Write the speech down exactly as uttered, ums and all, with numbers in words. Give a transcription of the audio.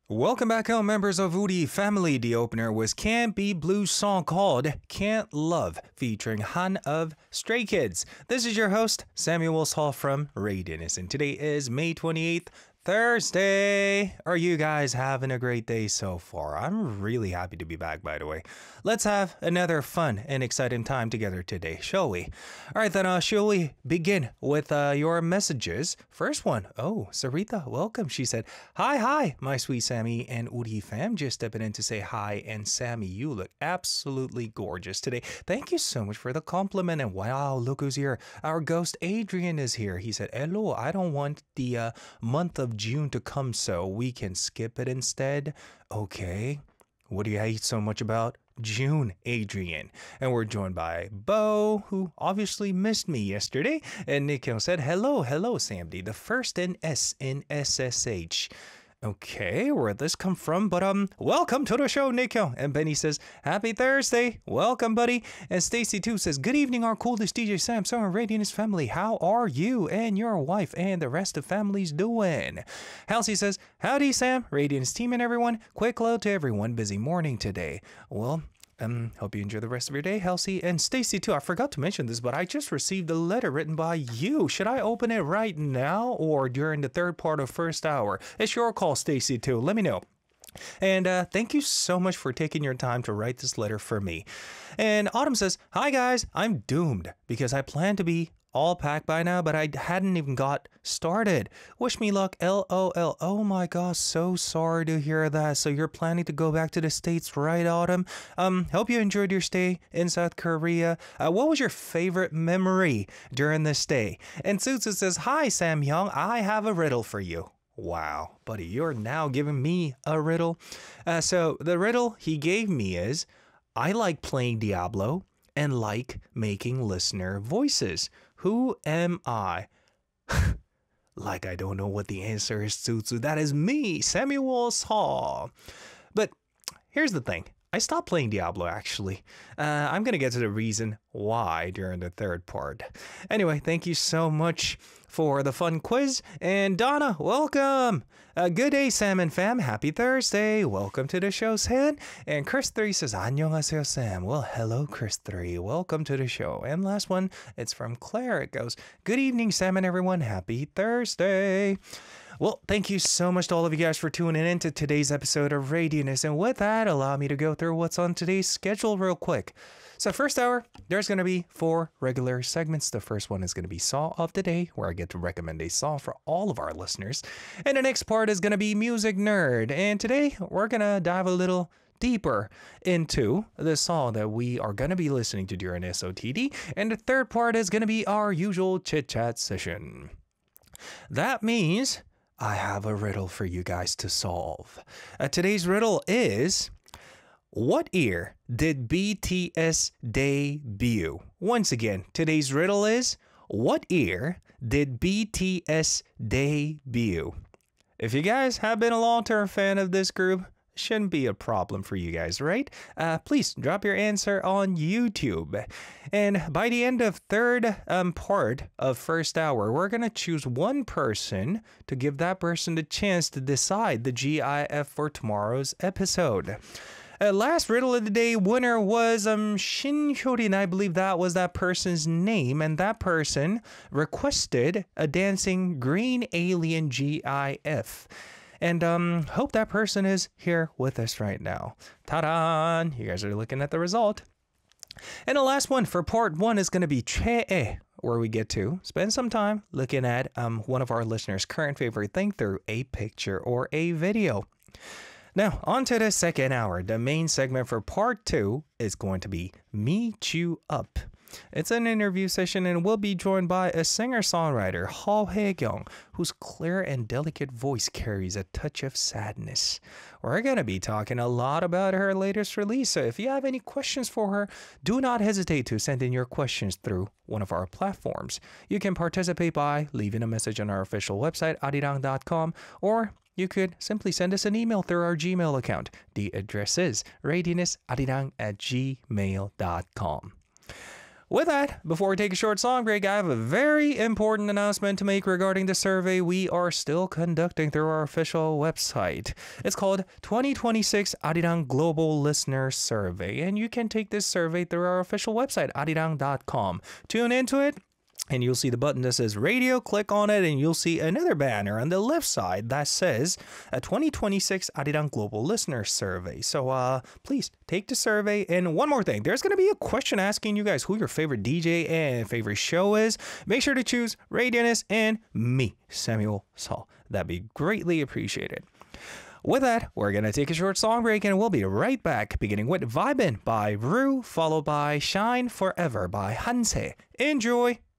Welcome back home, members of Woody family. The opener was Can't Be Blues song called Can't Love, featuring Han of Stray Kids. This is your host, Samuel Hall from Radiance, and today is May twenty-eighth, Thursday. Are you guys having a great day so far? I'm really happy to be back, by the way. Let's have another fun and exciting time together today, shall we? All right, then, uh, shall we begin with uh, your messages? First one, oh, Sarita, welcome. She said, hi, hi, my sweet Sammy and Uri fam. Just stepping in to say hi. And Sammy, you look absolutely gorgeous today. Thank you so much for the compliment. And wow, look who's here. Our ghost Adrian is here. He said, hello, I don't want the uh, month of June to come, so we can skip it instead. Okay. What do you hate so much about June, Adrian? And we're joined by Bo, who obviously missed me yesterday. And Nikhil said, hello, hello, Samdi. The first in S in S S H. Okay, where'd this come from? But um, welcome to the show, Nico. And Benny says, happy Thursday. Welcome, buddy. And Stacy too says, good evening, our coolest D J Sam, so and Radiance family. How are you and your wife and the rest of families doing? Halsey says, howdy, Sam, Radiance team and everyone. Quick hello to everyone. Busy morning today. Well, Um, hope you enjoy the rest of your day, Halsey. And Stacy, too. I forgot to mention this, but I just received a letter written by you. Should I open it right now or during the third part of first hour? It's your call, Stacy, too. Let me know. And uh, thank you so much for taking your time to write this letter for me. And Autumn says, hi, guys. I'm doomed because I plan to be all packed by now, but I hadn't even got started. Wish me luck, L O L. Oh my gosh, so sorry to hear that. So you're planning to go back to the States, right, Autumn? Um, hope you enjoyed your stay in South Korea. Uh, what was your favorite memory during this stay? And Suzu says, hi, Sam Young. I have a riddle for you. Wow, buddy, you're now giving me a riddle. Uh, so the riddle he gave me is, I like playing Diablo and like making listener voices. Who am I? Like I don't know what the answer is, Tsutsu. That is me, Samuel Hall. But here's the thing. I stopped playing Diablo, actually. Uh, I'm going to get to the reason why during the third part. Anyway, thank you so much for the fun quiz. And Donna, welcome. Uh, good day, Sam and fam. Happy Thursday. Welcome to the show, Sam. And Chris three says, 안녕하세요, Sam. Well, hello, Chris three. Welcome to the show. And last one, it's from Claire. It goes, good evening, Sam and everyone. Happy Thursday. Well, thank you so much to all of you guys for tuning in to today's episode of Radiance. And with that, allow me to go through what's on today's schedule real quick. So first hour, there's going to be four regular segments. The first one is going to be Saw of the Day, where I get to recommend a saw for all of our listeners. And the next part is going to be Music Nerd. And today, we're going to dive a little deeper into the song that we are going to be listening to during S O T D. And the third part is going to be our usual chit-chat session. That means I have a riddle for you guys to solve. Uh, today's riddle is, what year did B T S debut? Once again, today's riddle is, what year did B T S debut? If you guys have been a long-term fan of this group, shouldn't be a problem for you guys, right? Uh, please drop your answer on YouTube. And by the end of third um, part of first hour, we're going to choose one person to give that person the chance to decide the G I F for tomorrow's episode. Uh, last riddle of the day winner was um Shin Hyorin. I believe that was that person's name, and that person requested a dancing green alien G I F. And um, hope that person is here with us right now. Ta-da! You guys are looking at the result. And the last one for part one is going to be Che, where we get to spend some time looking at um one of our listeners' current favorite thing through a picture or a video. Now, on to the second hour. The main segment for part two is going to be Meet You Up. It's an interview session, and we'll be joined by a singer-songwriter, Ho Hae-kyung, whose clear and delicate voice carries a touch of sadness. We're going to be talking a lot about her latest release, so if you have any questions for her, do not hesitate to send in your questions through one of our platforms. You can participate by leaving a message on our official website, arirang dot com, or you could simply send us an email through our Gmail account. The address is radianessarirang at gmail dot com. With that, before we take a short song break, I have a very important announcement to make regarding the survey we are still conducting through our official website. It's called twenty twenty-six Arirang Global Listener Survey, and you can take this survey through our official website, arirang dot com. Tune into it, and you'll see the button that says radio. Click on it, and you'll see another banner on the left side that says a twenty twenty-six Arirang Global Listener Survey. So uh, please take the survey. And one more thing, there's going to be a question asking you guys who your favorite D J and favorite show is. Make sure to choose Radionist and me, Samuel Saul. That'd be greatly appreciated. With that, we're going to take a short song break, and we'll be right back, beginning with Vibin' by Rue, followed by Shine Forever by Hanse. Enjoy!